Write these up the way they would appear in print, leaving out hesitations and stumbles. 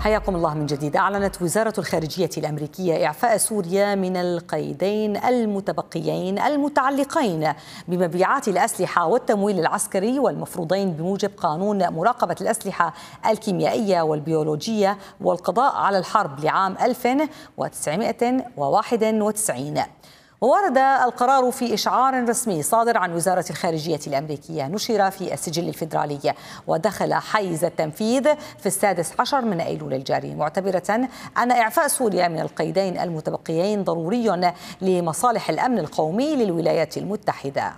حياكم الله من جديد. أعلنت وزارة الخارجية الأمريكية إعفاء سوريا من القيدين المتبقيين المتعلقين بمبيعات الأسلحة والتمويل العسكري والمفروضين بموجب قانون مراقبة الأسلحة الكيميائية والبيولوجية والقضاء على الحرب لعام 1991. وورد القرار في إشعار رسمي صادر عن وزارة الخارجية الأمريكية نشر في السجل الفيدرالي، ودخل حيز التنفيذ في 16 من أيلول الجاري، معتبرة أن إعفاء سوريا من القيدين المتبقيين ضروري لمصالح الأمن القومي للولايات المتحدة.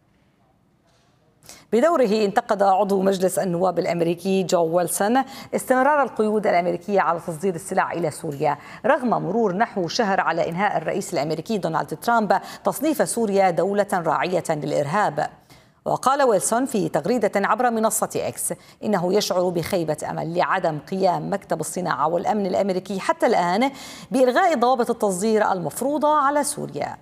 بدوره انتقد عضو مجلس النواب الأمريكي جو ويلسون استمرار القيود الأمريكية على تصدير السلع إلى سوريا رغم مرور نحو شهر على إنهاء الرئيس الأمريكي دونالد ترامب تصنيف سوريا دولة راعية للإرهاب. وقال ويلسون في تغريدة عبر منصة إكس إنه يشعر بخيبة أمل لعدم قيام مكتب الصناعة والأمن الأمريكي حتى الآن بإلغاء ضوابط التصدير المفروضة على سوريا.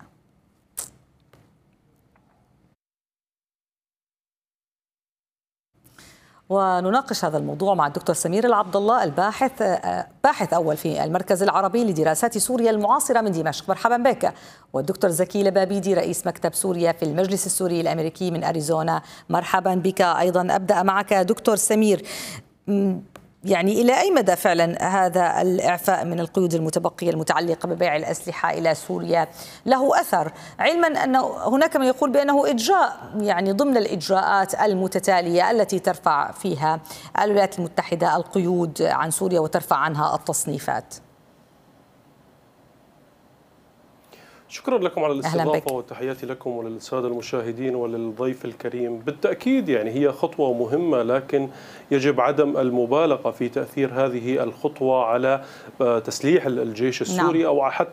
ونناقش هذا الموضوع مع الدكتور سمير العبد الله باحث أول في المركز العربي لدراسات سوريا المعاصرة من دمشق. مرحبا بك. والدكتور زكي لبابيدي رئيس مكتب سوريا في المجلس السوري الأمريكي من أريزونا. مرحبا بك أيضا. أبدأ معك دكتور سمير، يعني إلى أي مدى فعلا هذا الإعفاء من القيود المتبقية المتعلقة ببيع الأسلحة إلى سوريا له أثر، علما أن هناك من يقول بأنه إجراء يعني ضمن الإجراءات المتتالية التي ترفع فيها الولايات المتحدة القيود عن سوريا وترفع عنها التصنيفات؟ شكرا لكم على الاستضافة وتحياتي لكم وللسادة المشاهدين وللضيف الكريم. بالتأكيد يعني هي خطوة مهمة، لكن يجب عدم المبالغة في تأثير هذه الخطوة على تسليح الجيش السوري أو حتى